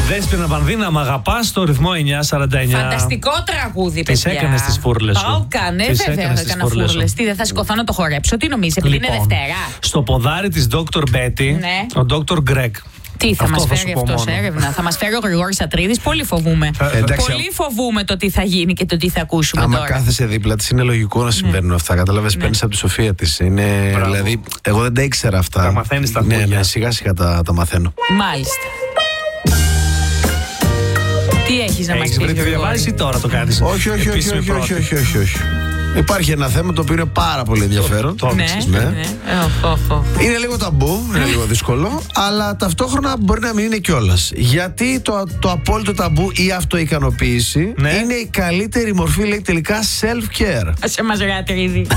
Δέσποινα Βανδίνα, μ' αγαπάς, στο ρυθμό 949. Φανταστικό τραγούδι, παιδιά. Τις έκανες τις φούρλες σου. Έκανε, βέβαια έκανα φούρλες. Τι, δεν θα σηκωθώ να το χορέψω, τι νομίζεις, επειδή είναι Δευτέρα. Στο ποδάρι της Dr. Betty, ο Dr. Greg. Τι θα μας φέρει αυτό σε έρευνα, θα μας φέρει ο Γρηγόρης Ατρίδης, πολύ φοβούμαι. Πολύ φοβούμαι το τι θα γίνει και το τι θα ακούσουμε τώρα. Άμα κάθεσαι δίπλα της, είναι λογικό να συμβαίνουν αυτά. Κατάλαβες, παίρνεις από τη σοφία της. Δηλαδή, εγώ δεν τα ήξερα αυτά. Τα μαθαίνεις τα κούλια. Ναι, σιγά σιγά τα μαθαίνω. Μάλιστα. Τι έχεις να μας πεις, Έχεις διαβάσει ή τώρα το κάνεις? Όχι. Υπάρχει ένα θέμα το οποίο είναι πάρα πολύ ενδιαφέρον. Ναι. Είναι λίγο ταμπού, είναι λίγο δύσκολο, αλλά ταυτόχρονα μπορεί να μην είναι κιόλας. Γιατί το απόλυτο ταμπού, η αυτοικανοποίηση, είναι η καλύτερη μορφή, λέει τελικά, self-care. Σε μας Ατρίδη.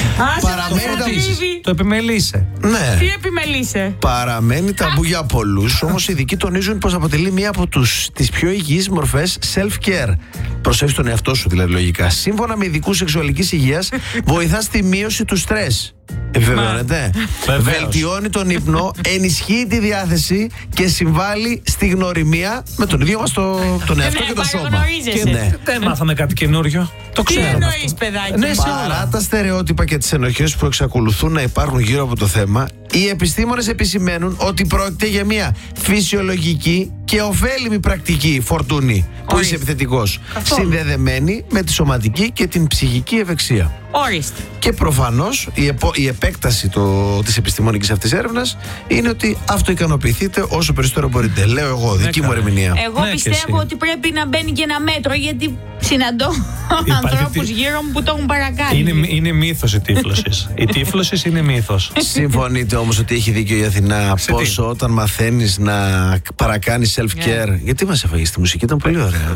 Το επιμελείσαι. Ναι. Τι επιμελείσαι? Παραμένει ταμπού για πολλούς, όμως οι ειδικοί τονίζουν πως αποτελεί μία από τις πιο υγιείς μορφές self-care. Προσέχεις τον εαυτό σου, δηλαδή, λογικά. Σύμφωνα με ειδικούς σεξουαλικής υγείας, βοηθά στη μείωση του στρες. Επιβεβαιώνεται. Βελτιώνει τον ύπνο, ενισχύει τη διάθεση και συμβάλλει στη γνωριμία με τον ίδιο μας τον εαυτό και το σώμα. Δεν μάθαμε κάτι καινούριο. Το Τι ξέραμε. εννοείς, παιδάκι? Παρά τα στερεότυπα και τις ενοχές που εξακολουθούν να υπάρχουν γύρω από το θέμα, οι επιστήμονες επισημαίνουν ότι πρόκειται για μια φυσιολογική και ωφέλιμη πρακτική, Φορτούνη, που είσαι επιθετικός, συνδεδεμένη με τη σωματική και την ψυχική ευεξία. Ορίστε. Και προφανώς η επέκταση της επιστημονικής αυτής έρευνας είναι ότι αυτοικανοποιηθείτε όσο περισσότερο μπορείτε. Λέω εγώ, δική μου ερμηνεία. Εγώ πιστεύω ότι πρέπει να μπαίνει και ένα μέτρο, γιατί συναντώ ανθρώπους γύρω μου που το έχουν παρακάνει. Είναι μύθος η τύφλωση. Η τύφλωση είναι μύθος. Συμφωνείτε όμως ότι έχει δίκιο η Αθηνά πόσο όταν μαθαίνεις να παρακάνεις self-care. Γιατί μας έφαγες τη μουσική, ήταν πολύ ωραία.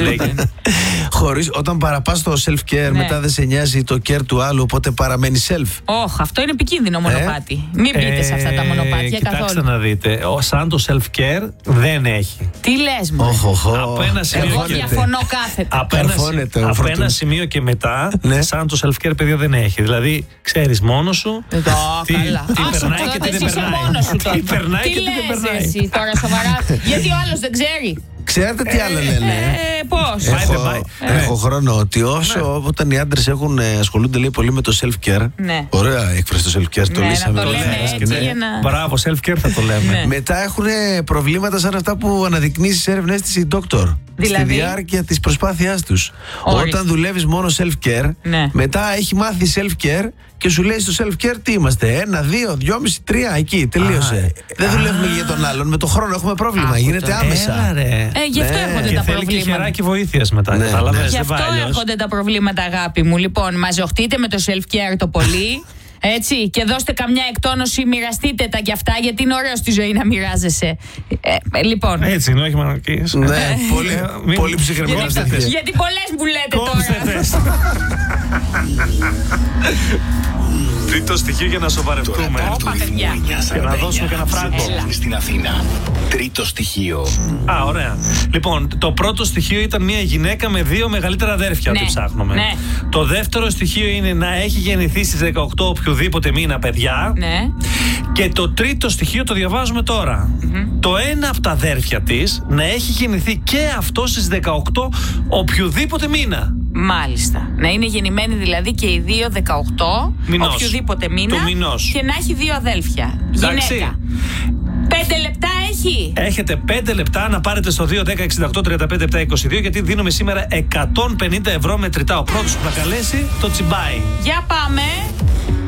Όταν παραπάς το self-care, μετά δεν σε νοιάζει το care του άλλου, οπότε παραμένει self. Αυτό είναι επικίνδυνο μονοπάτι. Μην μπείτε σε αυτά τα μονοπάτια καθόλου. Κοιτάξτε να δείτε, σαν το self-care δεν έχει. Τι λες μου? Εγώ διαφωνώ κάθετα. Από ένα σημείο και μετά, σαν το self-care, παιδιά, δεν έχει. Δηλαδή, ξέρεις μόνος σου τι περνάει και τι δεν περνάει. Τι περνάει και τι δεν περνάει. Εσύ τώρα σοβαρά, γιατί ο άλλος δεν ξέρει. Ξέρετε τι άλλο λένε? Πώς? Έχω χρόνο ότι όταν οι άντρες ασχολούνται, λέει, πολύ με το self-care. Ωραία έκφραση το self-care, το λύσαμε. Μπράβο, self-care θα το λέμε. Μετά έχουν προβλήματα σαν αυτά που αναδεικνύει στις έρευνες της η Doctor. Στη διάρκεια της προσπάθειάς τους. Όταν δουλεύεις μόνο self-care, μετά έχει μάθει self-care και σου λέει στο self-care τι είμαστε, 1, 2, 2,5, 3, εκεί, τελείωσε. Δεν δουλεύουμε για τον άλλον, με τον χρόνο έχουμε πρόβλημα, γίνεται άμεσα. Γι' αυτό έρχονται τα προβλήματα. Θέλει και χεράκι βοήθειας μετά. Γι' αυτό έρχονται τα προβλήματα, αγάπη μου. Λοιπόν, μαζοχτείτε με το self-care το πολύ. Έτσι, και δώστε καμιά εκτόνωση, μοιραστείτε τα κι αυτά, γιατί είναι ωραίο στη ζωή να μοιράζεσαι. Λοιπόν. Έτσι είναι, όχι μανακίες. Ναι, πολύ ψυχρεμένα. Γιατί πολλές μου λέτε τώρα. Τρίτο στοιχείο για να σοβαρευτούμε. Και να δώσουμε και ένα φράγκο. Στην Αθήνα. Τρίτο στοιχείο. Ωραία. Λοιπόν, το πρώτο στοιχείο ήταν μια γυναίκα με 2 μεγαλύτερα αδέρφια, ό,τι ψάχνουμε. Το δεύτερο στοιχείο είναι να έχει γεννηθεί στις 18 οποιοδήποτε μήνα παιδιά. Και το τρίτο στοιχείο το διαβάζουμε τώρα. Το ένα από τα αδέρφια της να έχει γεννηθεί και αυτό στις 18 οποιοδήποτε μήνα. Μάλιστα. Να είναι γεννημένοι δηλαδή και οι 2 18 οποιοδήποτε μήνα και να έχει 2 αδέλφια. Γυναίκα. 5 λεπτά έχει. Έχετε 5 λεπτά να πάρετε στο 2, 10, 68, 35, 7, 22, γιατί δίνουμε σήμερα 150 ευρώ μετρητά. Ο πρώτος που θα καλέσει το τσιμπάει. Για πάμε.